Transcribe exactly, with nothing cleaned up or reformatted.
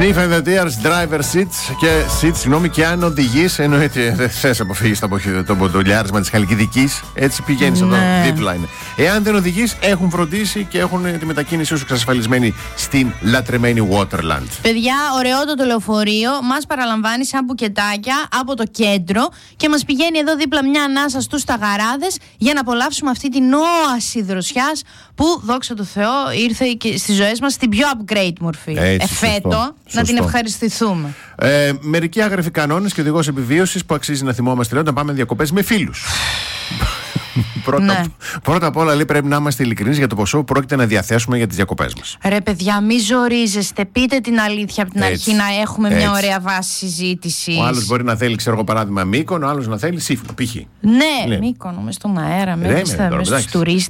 Sniff and the Tears, driver seats και seats, συγγνώμη, και αν οδηγείς, εννοείται δεν θες αποφύγεις το μποντολιάρισμα της Χαλκιδικής, έτσι πηγαίνεις εδώ, δίπλα είναι. Εάν δεν οδηγείς, έχουν φροντίσει και έχουν τη μετακίνησή σου εξασφαλισμένη στην λατρεμένη Waterland. Παιδιά, ωραιότατο λεωφορείο, μας παραλαμβάνει σαν μπουκετάκια από το κέντρο και μας πηγαίνει εδώ δίπλα μια ανάσα στους Σταγαράδες για να απολαύσουμε αυτή την όαση δροσιάς που, δόξα τω Θεώ, ήρθε και στις ζωές μας στην πιο upgrade μορφή. Εφέτο, να την ευχαριστηθούμε. Ε, μερικοί άγραφοι κανόνες και οδηγός επιβίωσης που αξίζει να θυμόμαστε όταν πάμε διακοπές με φίλους. Πρώτα, ναι. πρώτα απ' όλα, λέει, πρέπει να είμαστε ειλικρινείς για το ποσό που πρόκειται να διαθέσουμε για τις διακοπές μας. Ρε παιδιά, μη ζορίζεστε. Πείτε την αλήθεια από την έτσι, αρχή, να έχουμε έτσι. μια ωραία βάση συζήτησης. Ο άλλος μπορεί να θέλει, ξέρω εγώ, παράδειγμα, Μύκονο, ο άλλος να θέλει Σύφνο, π.χ. Ναι, ναι. Μύκονο, μες στον αέρα, μέσα στους τουρίστες.